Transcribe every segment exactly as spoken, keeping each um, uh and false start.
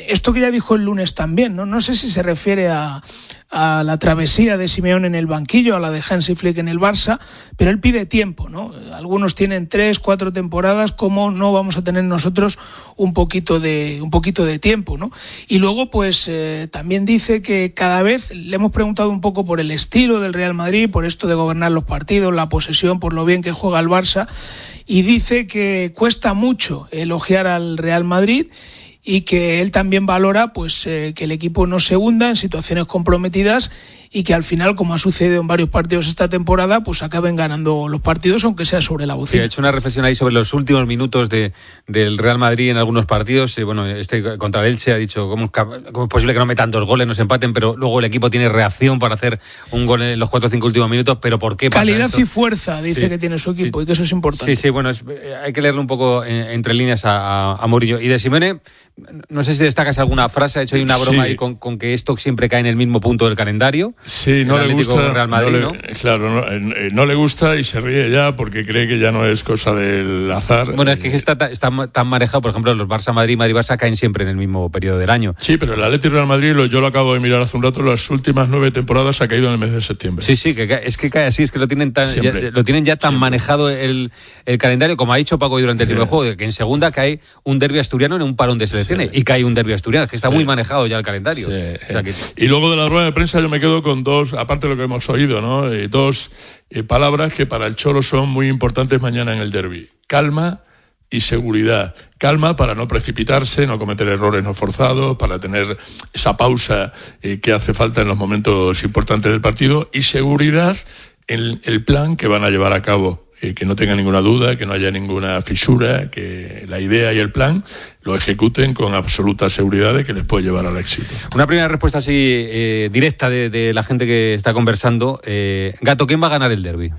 esto que ya dijo el lunes también, ¿no? No sé si se refiere a, a la travesía de Simeone en el banquillo, a la de Hansi Flick en el Barça, pero él pide tiempo, ¿no? Algunos tienen tres, cuatro temporadas, ¿cómo no vamos a tener nosotros un poquito de, un poquito de tiempo, ¿no? Y luego, pues, eh, también dice que cada vez, le hemos preguntado un poco por el estilo del Real Madrid, por esto de gobernar los partidos, la posesión, por lo bien que juega el Barça, y dice que cuesta mucho elogiar al Real Madrid y que él también valora pues eh, que el equipo no se hunda en situaciones comprometidas y que al final, como ha sucedido en varios partidos esta temporada, pues acaben ganando los partidos, aunque sea sobre la bocina. Sí, ha hecho una reflexión ahí sobre los últimos minutos de, del Real Madrid en algunos partidos. Eh, bueno, este contra el Elche ha dicho cómo, cómo es posible que no metan dos goles, no se empaten, pero luego el equipo tiene reacción para hacer un gol en los cuatro o cinco últimos minutos. ¿Pero por qué pasa Calidad esto? Y fuerza, dice sí, que tiene su equipo, sí, y que eso es importante. Sí, sí, bueno, es, hay que leerlo un poco en, entre líneas a, a, a Mourinho. Y de Simeone, no sé si destacas alguna frase, ha hecho ahí una broma sí. ahí con, con que esto siempre cae en el mismo punto del calendario. Sí, no le gusta. Real Madrid, no le, ¿no? Claro, no, eh, no le gusta y se ríe ya porque cree que ya no es cosa del azar. Bueno, es que está, está tan manejado, por ejemplo, los Barça-Madrid, Madrid-Barça caen siempre en el mismo periodo del año. Sí, pero el Atlético Real Madrid, lo, yo lo acabo de mirar hace un rato, las últimas nueve temporadas ha caído en el mes de septiembre. Sí, sí, que es que cae así, es que lo tienen tan, ya, lo tienen ya tan siempre. manejado el, el calendario, como ha dicho Paco hoy durante el tiempo de juego, que en segunda cae un derbi asturiano en un parón de selecciones sí. y cae un derbi asturiano, es que está sí. muy manejado ya el calendario. Sí. O sea que... Y luego de la rueda de prensa yo me quedo con dos, aparte de lo que hemos oído, ¿no? Eh, dos eh, palabras que para el Cholo son muy importantes mañana en el derbi: calma y seguridad. Calma para no precipitarse, no cometer errores no forzados, para tener esa pausa eh, que hace falta en los momentos importantes del partido, y seguridad en el plan que van a llevar a cabo. Eh, que no tenga ninguna duda, que no haya ninguna fisura, que la idea y el plan lo ejecuten con absoluta seguridad de que les puede llevar al éxito. Una primera respuesta así eh, directa de, de la gente que está conversando. Eh, Gato, ¿quién va a ganar el derbi?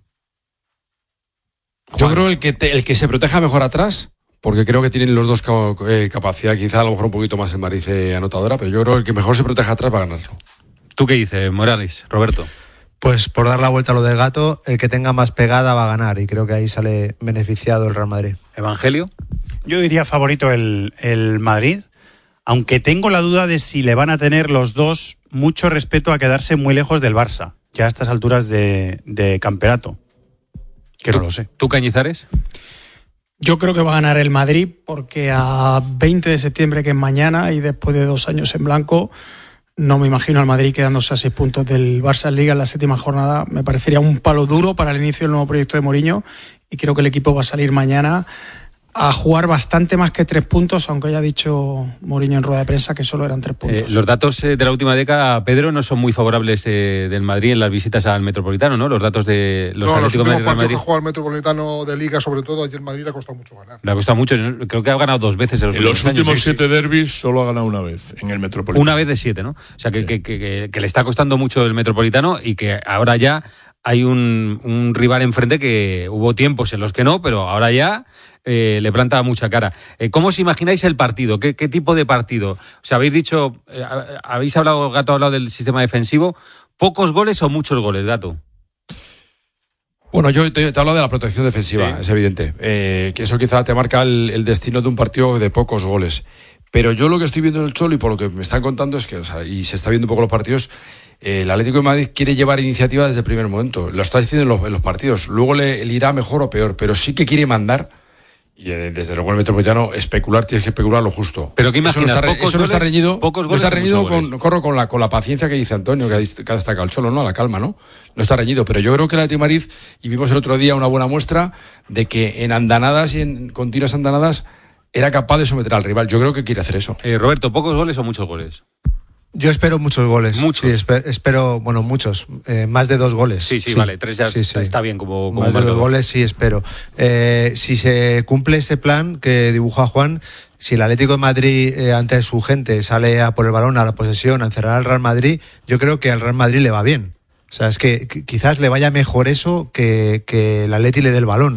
Yo Juan. creo el que te, el que se proteja mejor atrás, porque creo que tienen los dos eh, capacidad, quizá a lo mejor un poquito más en Madrid anotadora, pero yo creo que el que mejor se proteja atrás va a ganarlo. ¿Tú qué dices, Morales, Roberto? Pues por dar la vuelta a lo del Gato, el que tenga más pegada va a ganar, y creo que ahí sale beneficiado el Real Madrid. Evangelio. Yo diría favorito el, el Madrid, aunque tengo la duda de si le van a tener los dos mucho respeto a quedarse muy lejos del Barça, ya a estas alturas de, de campeonato, que no lo sé. ¿Tú, Cañizares? Yo creo que va a ganar el Madrid, porque a veinte de septiembre, que es mañana, y después de dos años en blanco, no me imagino al Madrid quedándose a seis puntos del Barça en Liga en la séptima jornada. Me parecería un palo duro para el inicio del nuevo proyecto de Mourinho, y creo que el equipo va a salir mañana a jugar bastante más que tres puntos, aunque haya dicho Mourinho en rueda de prensa que solo eran tres puntos. Eh, los datos eh, de la última década, Pedro, no son muy favorables eh, del Madrid en las visitas al Metropolitano, ¿no? Los datos de los no, Atlético de Madrid. No, los últimos partidos que juega el Metropolitano de Liga, sobre todo ayer en Madrid, le ha costado mucho ganar. Le ha costado mucho, creo que ha ganado dos veces en los, en últimos, los últimos años, siete sí. derbis solo ha ganado una vez en el Metropolitano. Una vez de siete, ¿no? O sea, que, sí. que, que, que, que le está costando mucho el Metropolitano, y que ahora ya hay un, un rival enfrente que hubo tiempos en los que no, pero ahora ya eh, le planta mucha cara. Eh, ¿Cómo os imagináis el partido? ¿Qué, qué tipo de partido? O sea, habéis dicho, eh, habéis hablado, Gato ha hablado del sistema defensivo. ¿Pocos goles o muchos goles, Gato? Bueno, yo te, te hablo de la protección defensiva, sí. es evidente. Eh, que eso quizá te marca el, el destino de un partido de pocos goles. Pero yo lo que estoy viendo en el Cholo, y por lo que me están contando, es que, o sea, y se está viendo un poco los partidos, eh, el Atlético de Madrid quiere llevar iniciativa desde el primer momento. Lo está diciendo en los, en los partidos. Luego le, le irá mejor o peor, pero sí que quiere mandar. Y eh, desde luego el Metropolitano, especular, tienes que especular lo justo. Pero ¿qué imaginas? Eso no está, ¿Pocos eso no goles, está reñido, pocos goles no está reñido con, corro con la, con la paciencia que dice Antonio, que ha, que ha destacado el Cholo, ¿no? La calma, ¿no? No está reñido, pero yo creo que el Atlético de Madrid, y vimos el otro día una buena muestra de que en andanadas y en continuas andanadas era capaz de someter al rival. Yo creo que quiere hacer eso. Eh, Roberto, ¿pocos goles o muchos goles? Yo espero muchos goles. Muchos. Sí, espero, espero, bueno, muchos. Eh, más de dos goles. Sí, sí, sí, vale. Tres ya sí, sí. está bien como, como más de dos goles, sí, espero. Eh, si se cumple ese plan que dibuja Juan, si el Atlético de Madrid, eh, ante su gente, sale a por el balón, a la posesión, a encerrar al Real Madrid, yo creo que al Real Madrid le va bien. O sea, es que quizás le vaya mejor eso que, que el Atleti le dé el balón.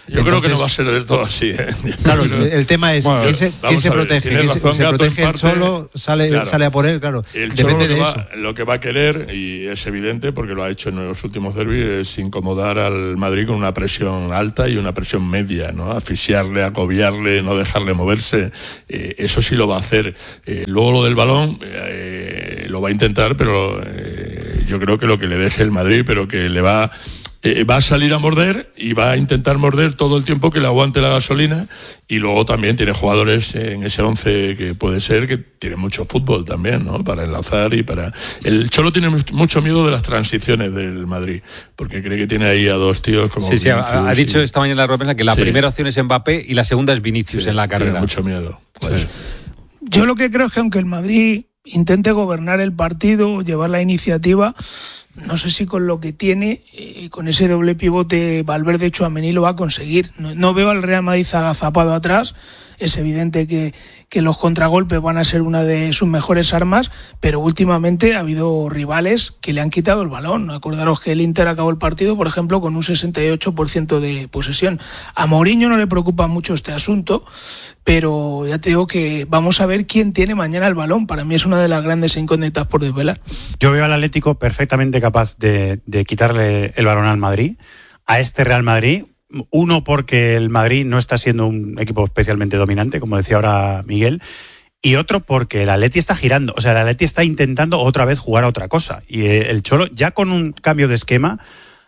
Yo Entonces, creo que no va a ser del todo así. ¿eh? Claro, el tema es bueno, quién se, quién se protege. ¿Quién se, se protege el Cholo? Sale, claro, sale a por él, claro. El Cholo lo que, va, lo que va a querer, y es evidente porque lo ha hecho en los últimos derbis, es incomodar al Madrid con una presión alta y una presión media, ¿no? Asfixiarle, agobiarle, no dejarle moverse. Eh, eso sí lo va a hacer. Eh, luego lo del balón eh, lo va a intentar, pero eh, yo creo que lo que le deje el Madrid, pero que le va... Eh, va a salir a morder y va a intentar morder todo el tiempo que le aguante la gasolina, y luego también tiene jugadores en ese once que puede ser que tiene mucho fútbol también, ¿no? Para enlazar y para... El Cholo tiene mucho miedo de las transiciones del Madrid, porque cree que tiene ahí a dos tíos como... Sí, sí, ha, ha dicho y... esta mañana en la rueda de prensa que la sí. primera opción es Mbappé y la segunda es Vinicius sí, en la carrera. Tiene mucho miedo. Pues. Sí. Yo lo que creo es que aunque el Madrid intente gobernar el partido, llevar la iniciativa, no sé si con lo que tiene, eh, con ese doble pivote Valverde-Tchouaméni lo va a conseguir. No, no veo al Real Madrid agazapado atrás. Es evidente que, que los contragolpes van a ser una de sus mejores armas, pero últimamente ha habido rivales que le han quitado el balón. Acordaros que el Inter acabó el partido, por ejemplo, con un sesenta y ocho por ciento de posesión. A Mourinho no le preocupa mucho este asunto, pero ya te digo que vamos a ver quién tiene mañana el balón. Para mí es una de las grandes incógnitas por desvelar. Yo veo al Atlético perfectamente capaz de, de quitarle el balón al Madrid, a este Real Madrid. Uno, porque el Madrid no está siendo un equipo especialmente dominante, como decía ahora Miguel, y otro porque el Atleti está girando, o sea, el Atleti está intentando otra vez jugar a otra cosa, y el Cholo, ya con un cambio de esquema,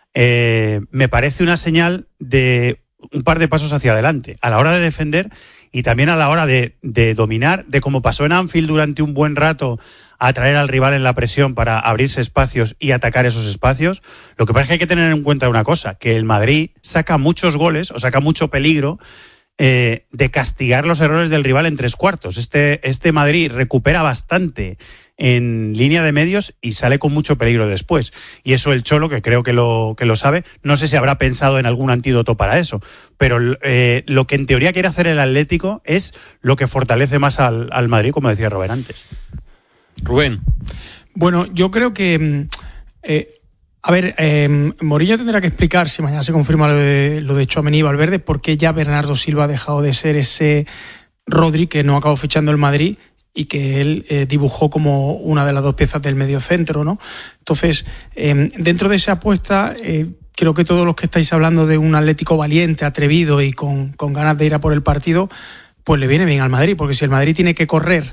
eh, me parece una señal de un par de pasos hacia adelante, a la hora de defender y también a la hora de, de dominar, de como pasó en Anfield durante un buen rato, atraer al rival en la presión para abrirse espacios y atacar esos espacios. Lo que pasa es que hay que tener en cuenta una cosa, que el Madrid saca muchos goles o saca mucho peligro eh, de castigar los errores del rival en tres cuartos. Este, este Madrid recupera bastante en línea de medios y sale con mucho peligro después. Y eso el Cholo, que creo que lo, que lo sabe, no sé si habrá pensado en algún antídoto para eso, pero eh, lo que en teoría quiere hacer el Atlético es lo que fortalece más al, al Madrid, como decía Robert antes. Rubén. Bueno, yo creo que, eh, a ver, eh, Mourinho tendrá que explicar, si mañana se confirma lo de, lo de Tchouaméni y Valverde, por qué ya Bernardo Silva ha dejado de ser ese Rodri que no acabó fichando el Madrid y que él eh, dibujó como una de las dos piezas del mediocentro, ¿no? Entonces, eh, dentro de esa apuesta, eh, creo que todos los que estáis hablando de un Atlético valiente, atrevido y con, con ganas de ir a por el partido, pues le viene bien al Madrid, porque si el Madrid tiene que correr,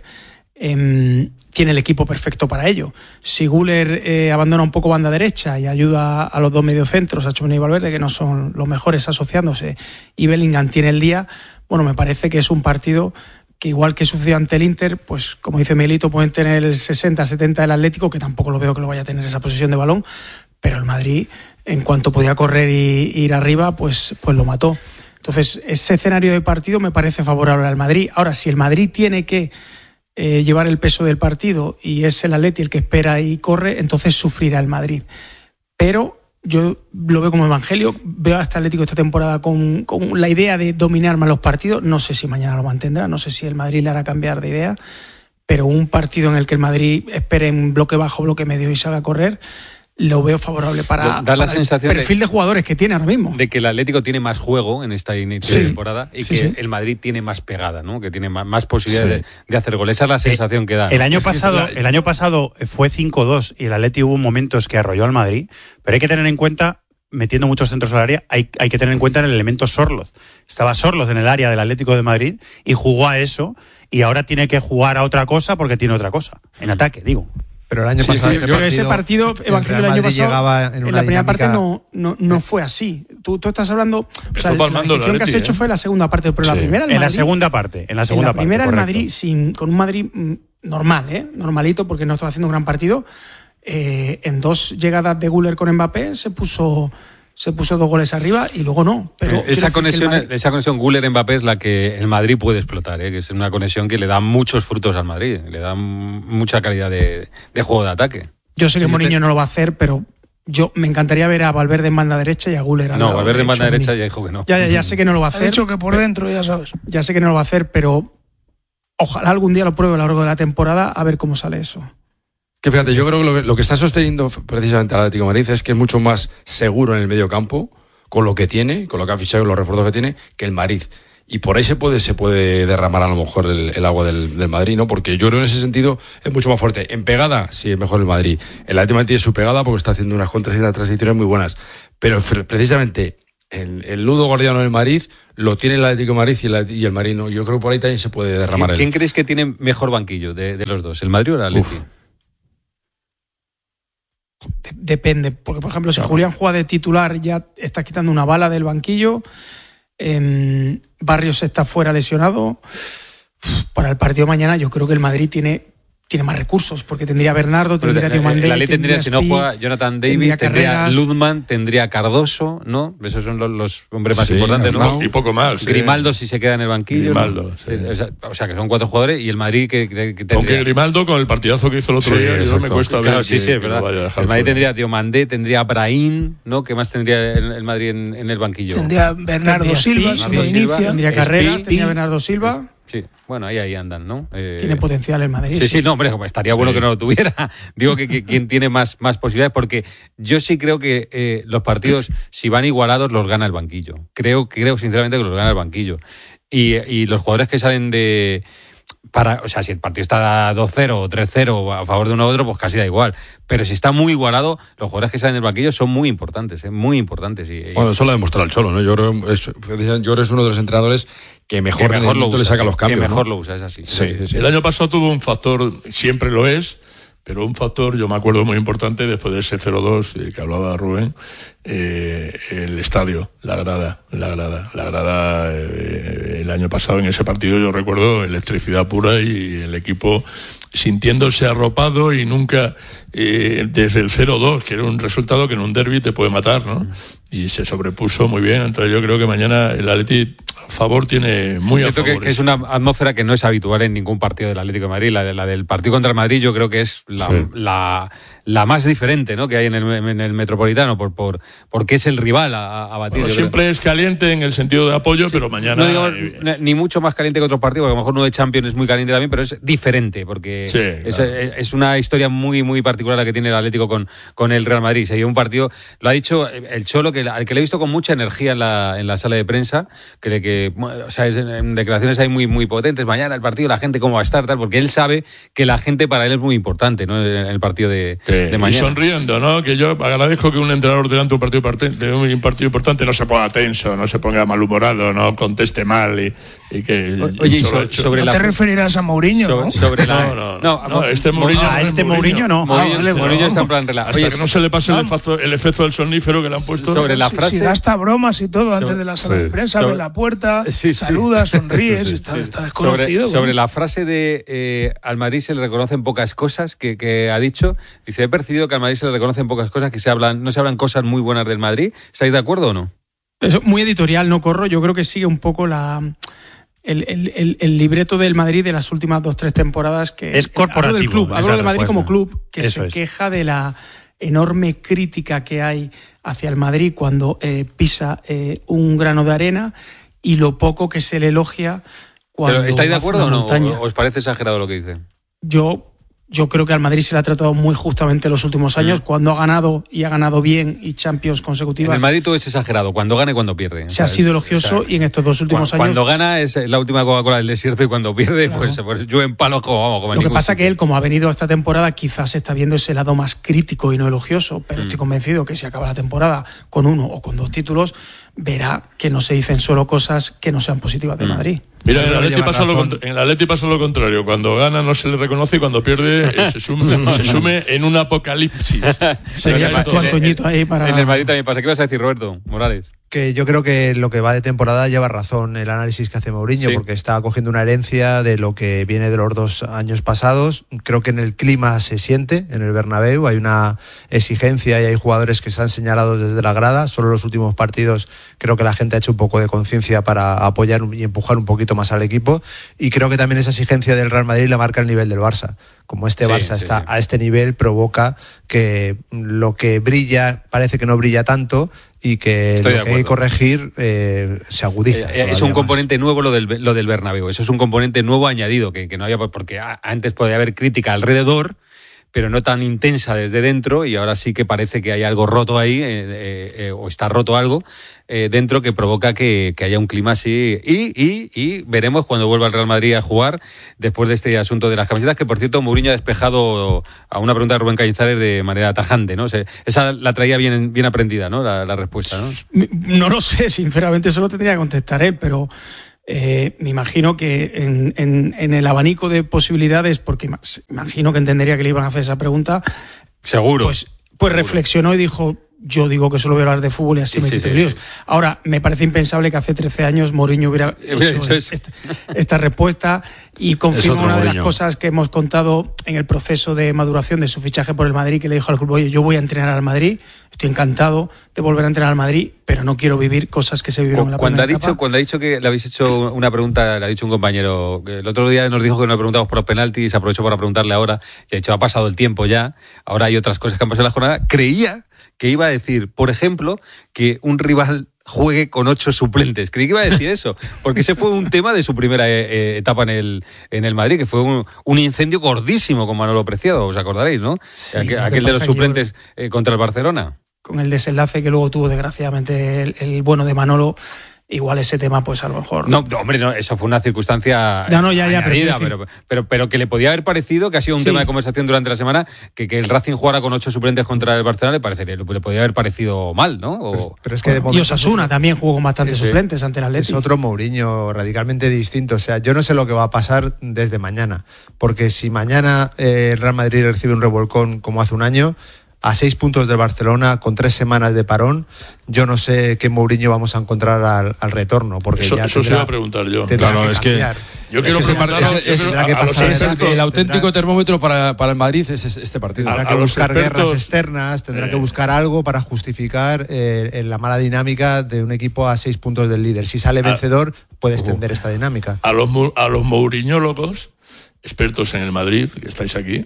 Eh, tiene el equipo perfecto para ello. Si Güler eh, abandona un poco banda derecha y ayuda a los dos mediocentros, a Tchouaméni y Valverde, que no son los mejores asociándose, y Bellingham tiene el día, bueno, me parece que es un partido que, igual que sucedió ante el Inter, pues como dice Melito, pueden tener el sesenta setenta del Atlético, que tampoco lo veo que lo vaya a tener esa posesión de balón, pero el Madrid, en cuanto podía correr y, y ir arriba, pues, pues lo mató. Entonces, ese escenario de partido me parece favorable al Madrid. Ahora, si el Madrid tiene que Eh, llevar el peso del partido y es el Atleti el que espera y corre, entonces sufrirá el Madrid. Pero yo lo veo como evangelio, veo a este Atlético esta temporada con, con la idea de dominar más los partidos. No sé si mañana lo mantendrá, no sé si el Madrid le hará cambiar de idea, pero un partido en el que el Madrid espere en bloque bajo, bloque medio y salga a correr, lo veo favorable para, da la para sensación el perfil de, de jugadores que tiene ahora mismo. De que el Atlético tiene más juego en esta inicio sí, de temporada y sí, que sí. el Madrid tiene más pegada, ¿no? Que tiene más, más posibilidades sí. de, de hacer goles. Esa es la sensación eh, que da. El ¿no? año es pasado, la... el año pasado fue cinco dos y el Atlético hubo momentos que arrolló al Madrid, pero hay que tener en cuenta, metiendo muchos centros al área, hay, hay que tener en cuenta el elemento Sorloz. Estaba Sorloz en el área del Atlético de Madrid y jugó a eso, y ahora tiene que jugar a otra cosa porque tiene otra cosa. En ataque, digo. Pero el año sí, pasado yo creo que ese partido, Evangelio, el año pasado, en, en la primera parte no, no, no fue así. Tú, tú estás hablando, o sea, la descripción que has hecho ¿eh? fue la segunda parte, pero sí. la primera el en Madrid, la segunda parte, en la segunda en la primera parte, el Madrid sin, con un Madrid normal, ¿eh? normalito, porque no estaba haciendo un gran partido. Eh, en dos llegadas de Güler con Mbappé se puso se puso dos goles arriba y luego no. Pero esa conexión, Madrid... esa conexión Güler-Mbappé es la que el Madrid puede explotar, ¿eh? Que es una conexión que le da muchos frutos al Madrid, le da mucha calidad de, de juego de ataque. Yo sé que sí, Mourinho te... no lo va a hacer, pero yo me encantaría ver a Valverde en banda derecha y a Güler al No, lado. Valverde en banda Tchouaméni. derecha ya dijo que no. Ya, ya, ya sé que no lo va a hacer. Ha dicho que por dentro, ya sabes. Ya sé que no lo va a hacer, pero ojalá algún día lo pruebe a lo largo de la temporada a ver cómo sale eso. Que fíjate, yo creo que lo que, lo que está sosteniendo precisamente al Atlético de Madrid es que es mucho más seguro en el medio campo, con lo que tiene, con lo que ha fichado y los refuerzos que tiene, que el Madrid. Y por ahí se puede, se puede derramar a lo mejor el, el agua del, del Madrid, ¿no? Porque yo creo en ese sentido es mucho más fuerte. En pegada, sí, es mejor el Madrid. El Atlético tiene su pegada porque está haciendo unas contras y unas transiciones muy buenas. Pero precisamente el, el nudo gordiano del Madrid lo tiene el Atlético de Madrid y el, y el Madrid no. Yo creo que por ahí también se puede derramar. ¿Quién el... creéis que tiene mejor banquillo de, de los dos? ¿El Madrid o el Atlético? Depende, porque por ejemplo si Julián juega de titular ya está quitando una bala del banquillo. Eh, Barrios está fuera lesionado. Para el partido de mañana yo creo que el Madrid tiene, tiene más recursos, porque tendría Bernardo, tendría Diomandé, el Atlético tendría, si no juega Jonathan David, tendría, tendría Luzman, tendría Cardoso, ¿no? Esos son los, los hombres más sí, importantes, ¿no? Y poco más. Grimaldo, eh. si se queda en el banquillo. Grimaldo, ¿no? sí. o, sea, o sea, que son cuatro jugadores y el Madrid que, que, que tendría... Aunque Grimaldo, con el partidazo que hizo el otro sí, día, yo me cuesta claro, ver sí, que, sí, es verdad. vaya a dejar el Madrid fuera. tendría Diomandé, tendría Brahim, ¿no? ¿Qué más tendría el, el Madrid en, en el banquillo? Tendría Bernardo tendría Silva, Spi, si lo inicia. Tendría Carreras, Spi, tendría Bernardo Silva. Sí, bueno, ahí ahí andan, ¿no? Eh, tiene potencial el Madrid. Sí, sí, no, hombre, estaría bueno sí. que no lo tuviera. Digo que, que quien tiene más, más posibilidades, porque yo sí creo que eh, los partidos, si van igualados, los gana el banquillo. Creo, creo sinceramente que los gana el banquillo. Y, y los jugadores que salen de... Para, o sea, si el partido está dos cero o tres cero a favor de uno u otro, pues casi da igual. Pero si está muy igualado, los jugadores que salen del banquillo son muy importantes, ¿eh? Muy importantes. Y, bueno, eso lo ha demostrado el Cholo, ¿no? Yo creo, es, yo creo que es uno de los entrenadores que mejor, que mejor lo usa, le saca sí, los cambios. Que mejor ¿no? lo usa, es así. Sí, sí, sí. El año pasado tuvo un factor, siempre lo es, pero un factor, yo me acuerdo muy importante, después de ese cero dos eh, que hablaba Rubén, eh, el estadio, la grada, la grada, la grada, eh, el año pasado en ese partido yo recuerdo electricidad pura y el equipo sintiéndose arropado y nunca, eh, desde el cero dos, que era un resultado que en un derbi te puede matar, ¿no? Y se sobrepuso muy bien, entonces yo creo que mañana el Atleti a favor tiene muy a favor. Que, que es una atmósfera que no es habitual en ningún partido del Atlético de Madrid, la, de, la del partido contra el Madrid yo creo que es la, sí. la, la más diferente, ¿no? Que hay en el, en el Metropolitano, por, por porque es el rival a, a batir. Bueno, siempre creo. Es caliente en el sentido de apoyo, sí. Pero mañana... No digamos, eh, ni mucho más caliente que otros partidos, porque a lo mejor uno de Champions es muy caliente también, pero es diferente, porque sí, es, claro. es una historia muy muy particular la que tiene el Atlético con, con el Real Madrid. Se dio un partido, lo ha dicho el Cholo, que al que le he visto con mucha energía en la, en la sala de prensa, que, que o sea, es, en declaraciones hay muy, muy potentes, mañana el partido, la gente cómo va a estar, tal, porque él sabe que la gente para él es muy importante, ¿no? En el partido de, sí, de mañana. Y sonriendo, ¿no? Que yo agradezco que un entrenador delante de un partido, de un partido importante no se ponga tenso, no se ponga malhumorado, no conteste mal y, y que... Oye, y so, sobre no la... te referirás a Mourinho, so, ¿no? Sobre la... No, no, no, no, este Mourinho ah, no este Mourinho no. Mourinho, Ah, vale, Mourinho no. está en plan relajado. Hasta Oye, que no se le pase el efecto, el efecto del somnífero que le han puesto. Sobre la frase... Si, si gasta bromas y todo sobre, antes de la sala sí. de prensa, sobre, abre la puerta, sí, sí. saluda, sonríe, sí, está, sí. está desconocido. Sobre, sobre la frase de eh, al Madrid se le reconocen pocas cosas que, que ha dicho, dice, he percibido que al Madrid se le reconocen pocas cosas, que se hablan, no se hablan cosas muy buenas del Madrid. ¿Estáis de acuerdo o no? Eso, muy editorial, no corro. Yo creo que sigue un poco la... El, el, el, el libreto del Madrid de las últimas dos tres temporadas que es corporativo. Hablo del club, hablo del Madrid como club que Eso se es. queja de la enorme crítica que hay hacia el Madrid cuando eh, pisa eh, un grano de arena y lo poco que se le elogia cuando ¿Pero estáis de acuerdo o no? Montaña. ¿Os parece exagerado lo que dice? Yo Yo creo que al Madrid se le ha tratado muy justamente en los últimos años, mm. cuando ha ganado y ha ganado bien y Champions consecutivas. En el Madrid todo es exagerado, cuando gana y cuando pierde. Se ha sido elogioso, o sea, y en estos dos últimos cuando, años... Cuando gana es la última Coca-Cola del desierto y cuando pierde, claro. pues, pues yo en palo como vamos. Como Lo que pasa es que él, como ha venido esta temporada, quizás está viendo ese lado más crítico y no elogioso, pero mm. estoy convencido que si acaba la temporada con uno o con dos títulos, verá que no se dicen solo cosas que no sean positivas de mm. Madrid. Mira, en el, Atleti pasa lo, en el Atleti pasa lo contrario. Cuando gana no se le reconoce y cuando pierde eh, se, sume, se sume en un apocalipsis. Se llama tu Antoñito ahí para... En el Madrid también pasa. ¿Qué vas a decir, Roberto Morales? Que yo creo que lo que va de temporada lleva razón el análisis que hace Mourinho, sí. porque está cogiendo una herencia de lo que viene de los dos años pasados. Creo que en el clima se siente, en el Bernabéu, hay una exigencia y hay jugadores que están señalados desde la grada. Solo los últimos partidos creo que la gente ha hecho un poco de conciencia para apoyar y empujar un poquito más al equipo, y creo que también esa exigencia del Real Madrid le marca el nivel del Barça. Como este sí, Barça sí, está sí. a este nivel, provoca que lo que brilla parece que no brilla tanto y que Estoy lo que hay que corregir eh, se agudiza. Eh, es un más. componente nuevo lo del, lo del Bernabéu, eso es un componente nuevo añadido, que, que no había, porque antes podía haber crítica alrededor, pero no tan intensa desde dentro, y ahora sí que parece que hay algo roto ahí, eh, eh, eh, o está roto algo eh, dentro que provoca que, que haya un clima así. Y, y, y veremos cuando vuelva el Real Madrid a jugar después de este asunto de las camisetas, que por cierto Mourinho ha despejado a una pregunta de Rubén Cañizares de manera tajante, ¿no? O sea, esa la traía bien, bien aprendida, ¿no? La, la respuesta, ¿no? No lo sé, sinceramente, eso lo tendría que contestar él, pero eh, me imagino que en, en, en el abanico de posibilidades, porque imagino que entendería que le iban a hacer esa pregunta. Seguro. Pues, pues Seguro. reflexionó y dijo: yo digo que solo voy a hablar de fútbol y así sí, me quito sí, líos. Sí. Ahora, me parece impensable que hace trece años Mourinho hubiera hecho esta, esta respuesta, y confirma una de las cosas que hemos contado en el proceso de maduración de su fichaje por el Madrid, que le dijo al club: oye, yo voy a entrenar al Madrid, estoy encantado de volver a entrenar al Madrid, pero no quiero vivir cosas que se vivieron en la cuando primera ha dicho etapa. Cuando ha dicho que le habéis hecho una pregunta, le ha dicho un compañero, que el otro día nos dijo que nos preguntamos por los penaltis, y se aprovechó para preguntarle ahora, y ha dicho: ha pasado el tiempo ya, ahora hay otras cosas que han pasado en la jornada. Creía que iba a decir, por ejemplo, que un rival juegue con ocho suplentes. Creí que iba a decir eso, porque ese fue un tema de su primera eh, etapa en el en el Madrid, que fue un, un incendio gordísimo con Manolo Preciado, ¿os acordaréis, no? Sí, aquel aquel de los suplentes eh, contra el Barcelona. Con el desenlace que luego tuvo, desgraciadamente, el, el bueno de Manolo. Igual ese tema, pues a lo mejor... No, no hombre, no, eso fue una circunstancia no, no, ya, ya, añadida, pero, pero, pero, pero que le podía haber parecido, que ha sido un sí. tema de conversación durante la semana, que, que el Racing jugara con ocho suplentes contra el Barcelona, le parecería, le podía haber parecido mal, ¿no? O, pero, pero es que de y Osasuna otro, también jugó con bastantes sí, suplentes ante el Atleti. Es otro Mourinho radicalmente distinto. O sea, yo no sé lo que va a pasar desde mañana, porque si mañana eh, el Real Madrid recibe un revolcón como hace un año, a seis puntos del Barcelona, con tres semanas de parón, yo no sé qué Mourinho vamos a encontrar al, al retorno, porque eso, ya eso tendrá, se iba a preguntar yo. Claro, que es que yo quiero es preguntar es, es, es, es el auténtico termómetro para, para el Madrid es este partido. Tendrá a, que a buscar expertos, guerras externas, tendrá eh, que buscar algo para justificar eh, la mala dinámica de un equipo a seis puntos del líder. Si sale vencedor, puede extender uh, esta dinámica. A los, a los Mourinhólogos, expertos en el Madrid, que estáis aquí,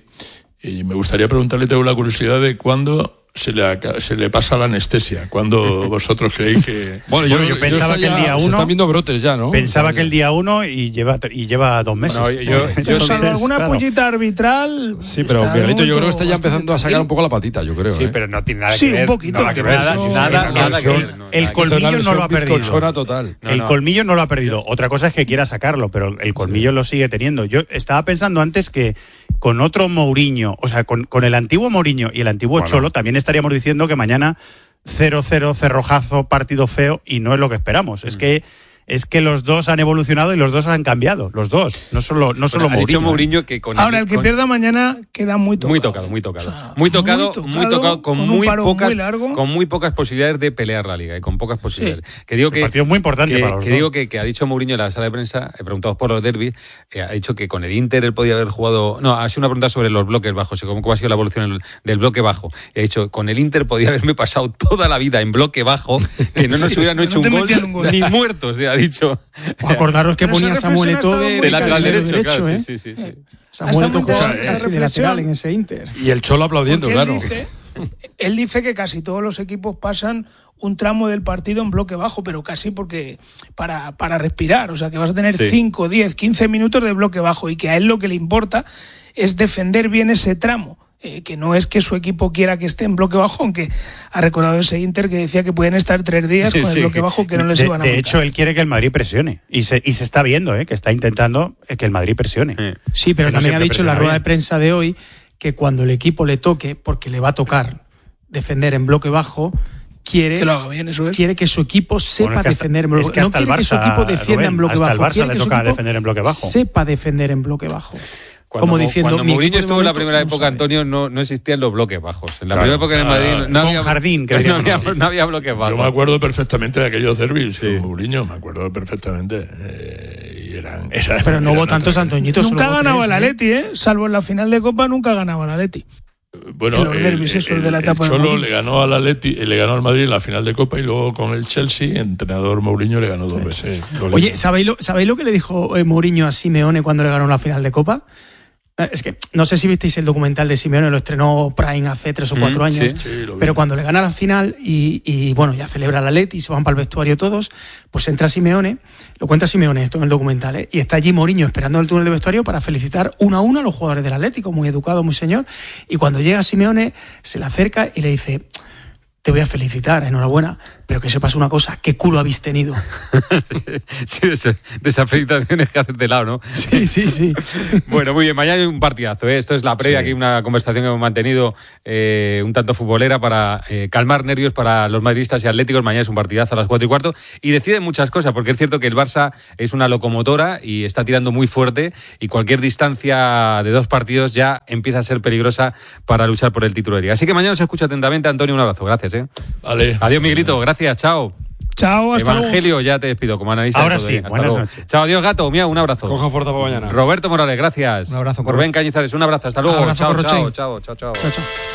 y me gustaría preguntarle, tengo la curiosidad de cuándo se le, se le pasa la anestesia, cuando vosotros creéis que... Bueno, yo, yo pensaba yo que el día uno... Se están viendo brotes ya, ¿no? Pensaba que el día uno y lleva, y lleva dos meses. Bueno, yo, yo, yo salvo alguna claro. pullita arbitral... Sí, pero Miguelito, yo creo que está ya empezando a sacar un poco la patita, yo creo. Sí, ¿eh? pero no tiene nada que sí, ver. Sí, un poquito. Nada que ver. Nada, eso, nada, no, nada no, que ver. No, el colmillo no lo ha perdido. Total. No, el no. colmillo no lo ha perdido. Otra cosa es que quiera sacarlo, pero el colmillo sí. lo sigue teniendo. Yo estaba pensando antes que con otro Mourinho, o sea, con, con el antiguo Mourinho y el antiguo bueno. Cholo, también estaríamos diciendo que mañana cero cero, cerrojazo, partido feo, y no es lo que esperamos. Mm. Es que es que los dos han evolucionado y los dos han cambiado, los dos, no solo no solo bueno, Mourinho. Ha dicho Mourinho que con Ahora el, el que con... pierda mañana queda muy tocado. Muy tocado, muy tocado. O sea, muy, muy, tocado tocado muy tocado, con, con muy pocas muy largo. con muy pocas posibilidades de pelear la liga y con pocas posibilidades. Sí. Que digo que el partido es muy importante que, para los que dos. digo que, que ha dicho Mourinho en la sala de prensa, he preguntado por los derbis, eh, ha dicho que con el Inter él podía haber jugado, no, ha sido una pregunta sobre los bloques bajos, cómo, cómo ha sido la evolución del bloque bajo. Y ha dicho, con el Inter podía haberme pasado toda la vida en bloque bajo, que no nos sí, hubieran hecho no un, gol, un gol ni muertos, ya ha dicho. O acordaros que ponía Samuel Eto'o de, de lateral derecho, derecho claro, ¿eh? sí, sí, sí. Samuel Eto'o jugaba de lateral en ese Inter. Y el Cholo aplaudiendo, él claro. Dice, él dice que casi todos los equipos pasan un tramo del partido en bloque bajo, pero casi porque para, para respirar, o sea que vas a tener sí. cinco, diez, quince minutos de bloque bajo, y que a él lo que le importa es defender bien ese tramo. Eh, que no es que su equipo quiera que esté en bloque bajo, aunque ha recordado ese Inter que decía que pueden estar tres días sí, con el sí. bloque bajo que no les de, iban a De afectar. hecho, él quiere que el Madrid presione, y se, y se está viendo eh, que está intentando que el Madrid presione. Sí, pero que también no ha dicho en la rueda bien. de prensa de hoy que cuando el equipo le toque, porque le va a tocar defender en bloque bajo, quiere que, lo haga bien, eso es. quiere que su equipo sepa bueno, es que hasta, defender en bloque bajo. Es que hasta no el Barça, que su equipo defienda Rubén, en bloque hasta bajo. Hasta el Barça le toca defender en bloque bajo. Sepa defender en bloque bajo. Cuando, como diciendo, cuando Mourinho estuvo en la primera época, Antonio, no, no existían los bloques bajos. En la claro, primera época en el Madrid no, no había jardín, que no, había, no había bloques bajos. Yo me acuerdo perfectamente de aquellos derbis sí. con Mourinho, me acuerdo perfectamente. Eh, y eran, eran, Pero no eran hubo tantos Antoñitos. Nunca ganaba el Atleti, ¿eh? Salvo en la final de Copa, nunca ganaba el Atleti. Bueno, el, derbis, el, el, de la etapa el Cholo le ganó al Atleti, le ganó al Madrid en la final de Copa, y luego con el Chelsea, el entrenador Mourinho le ganó dos sí, veces. Sí. Oye, ¿sabéis lo, ¿sabéis lo que le dijo eh, Mourinho a Simeone cuando le ganó la final de Copa? Es que no sé si visteis el documental de Simeone, lo estrenó Prime hace tres o cuatro Mm, años, sí. Sí, lo vi. pero cuando le gana la final y, y bueno, ya celebra la Leti y se van para el vestuario todos, pues entra Simeone, lo cuenta Simeone esto en el documental, ¿eh? Y está allí Mourinho esperando en el túnel de vestuario para felicitar uno a uno a los jugadores del Atlético, muy educado, muy señor, y cuando llega Simeone se le acerca y le dice: te voy a felicitar, enhorabuena, pero que sepas una cosa, qué culo habéis tenido. Sí, de, ese- de esas felicitaciones que haces de lado, ¿no? Sí, sí, sí. Bueno, muy bien, mañana hay un partidazo, ¿eh? Esto es la previa, Sí. aquí una conversación que hemos mantenido eh, un tanto futbolera para eh, calmar nervios para los madridistas y atléticos. Mañana es un partidazo a las cuatro y cuarto y deciden muchas cosas, porque es cierto que el Barça es una locomotora y está tirando muy fuerte y cualquier distancia de dos partidos ya empieza a ser peligrosa para luchar por el título de liga. Así que mañana os escucho atentamente. Antonio, un abrazo, gracias, ¿eh? Vale. Adiós, Miguelito, gracias, chao. Chao, hasta luego. Evangelio, ya te despido como analista. Ahora de todo, sí, ¿eh? Hasta buenas luego. noches. Chao, adiós, Gato, mía, un abrazo. Cojan fuerza para mañana. Roberto Morales, gracias. Un abrazo, Rubén Cañizares, un abrazo, hasta luego. Abrazo, chao, Corrochín. chao, chao, chao, chao. Chao, chao.